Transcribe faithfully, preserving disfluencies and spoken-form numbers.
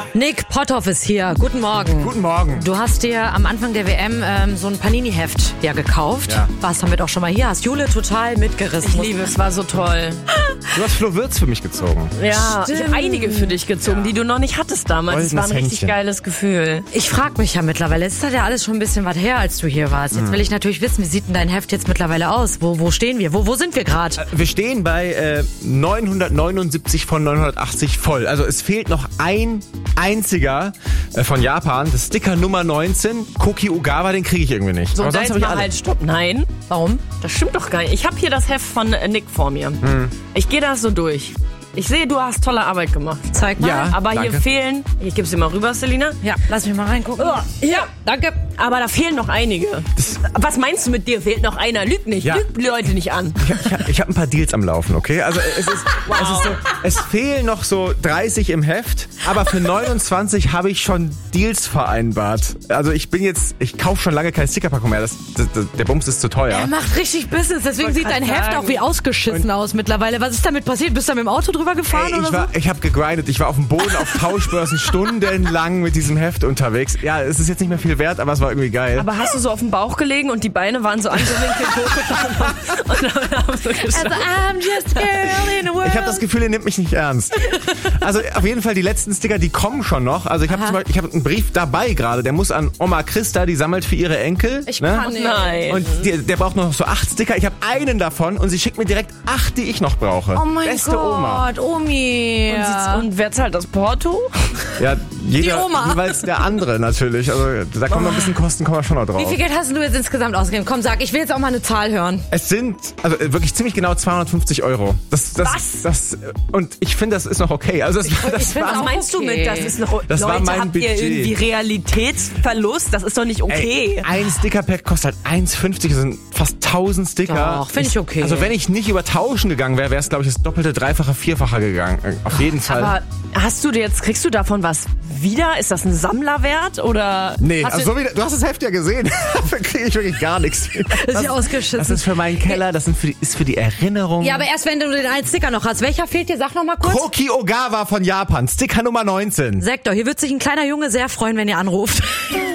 Nick Potthoff ist hier. Guten Morgen. Guten Morgen. Du hast dir am Anfang der W M ähm, so ein Panini-Heft ja gekauft. Ja. Warst damit auch schon mal hier. Hast Jule total mitgerissen. Ich liebe, es war so toll. Du hast Flo Würz für mich gezogen. Ja, Stimmt. ich habe einige für dich gezogen, die du noch nicht hattest damals. Es war ein Goldenes richtig Händchen. geiles Gefühl. Ich frage mich ja mittlerweile, es ist ja alles schon ein bisschen was her, als du hier warst. Jetzt will ich natürlich wissen, wie sieht denn dein Heft jetzt mittlerweile aus? Wo, wo stehen wir? Wo, wo sind wir gerade? Wir stehen bei äh, neunhundertneunundsiebzig von neunhundertachtzig voll. Also es fehlt noch ein einziger äh, von Japan. Das Sticker Nummer neunzehn. Koki Ogawa, den kriege ich irgendwie nicht. So, Aber da sonst jetzt habe ich mal alle. halt Stopp. Nein, Warum? das stimmt doch gar nicht. Ich habe hier das Heft von äh, Nick vor mir. Ich gehe das so durch. Ich sehe, du hast tolle Arbeit gemacht. Zeig mal. Ja. Aber Danke. hier fehlen, ich gebe sie mal rüber, Selina. Ja, lass mich mal reingucken. Oh, ja, Danke. aber da fehlen noch einige. Was meinst du mit dir? Fehlt noch einer? Lüg nicht. Ja. Lüg die Leute nicht an. Ich, ich, hab- ich habe ein paar Deals am Laufen, okay? Also es ist, es ist so, es fehlen noch so dreißig im Heft, aber für neunundzwanzig habe ich schon Deals vereinbart. Also ich bin jetzt, ich kaufe schon lange keine Stickerpackung mehr. Das, das, das, der Bums ist zu teuer. Er macht richtig Business, deswegen wollte sieht dein grad Heft sagen. auch wie ausgeschissen aus mittlerweile. Was ist damit passiert? Bist du da mit dem Auto drüber gefahren Ey, oder ich war, ich habe gegrindet. Ich war auf dem Boden auf Tauschbörsen stundenlang mit diesem Heft unterwegs. Ja, es ist jetzt nicht mehr viel wert, aber es war irgendwie geil. Aber hast du so auf dem Bauch gelegen und die Beine waren so angewinkelt hoch und dann haben sie so? geschaut. Also, I'm just a girl in the world. Ich habe das Gefühl, ihr nehmt mich nicht ernst. Also auf jeden Fall die letzten Sticker, die kommen schon noch. Also ich habe zum Beispiel, ich habe einen Brief dabei gerade, der muss an Oma Christa, die sammelt für ihre Enkel. Ich ne? kann nicht. Nein. Und die, der braucht noch so acht Sticker. Ich habe einen davon und sie schickt mir direkt acht, die ich noch brauche. Oh mein Beste Gott, Oma. Omi. Und, und wer zahlt das Porto? Ja, jeder Die Oma. jeweils der andere natürlich. Also da kommen noch ein bisschen Kosten, kommen wir schon noch drauf. Wie viel Geld hast du jetzt insgesamt ausgegeben? Komm, sag, ich will jetzt auch mal eine Zahl hören. Es sind also äh, wirklich ziemlich genau zweihundertfünfzig Euro. Das, das, Was? Das, und ich finde, das ist noch okay. Also das, das find's war, auch Was meinst okay. du mit, das ist noch, Das war Leute, mein habt ihr Budget. irgendwie Realitätsverlust? Das ist doch nicht okay. Ey, ein Stickerpack kostet halt eins fünfzig, das sind fast tausend Sticker. Doch, find ich okay. Also wenn ich nicht über Tauschen gegangen wäre, wäre es, glaube ich, das doppelte, dreifache, vierfache gegangen. Äh, Auf jeden Fall. Aber hast du jetzt, kriegst du davon was wieder? Ist das ein Sammlerwert oder? Nee, hast also du, so wie, du hast das Heft ja gesehen. Dafür kriege ich wirklich gar nichts. Das ist ja ausgeschissen. Das ist für meinen Keller, das sind für die, ist für die Erinnerung. Ja, aber erst wenn du den einen Sticker noch hast. Welcher fehlt dir? Sag noch mal kurz. Koki Ogawa von Japan, Sticker Nummer neunzehn. Sektor, hier wird sich ein kleiner Junge sehr freuen, wenn ihr anruft.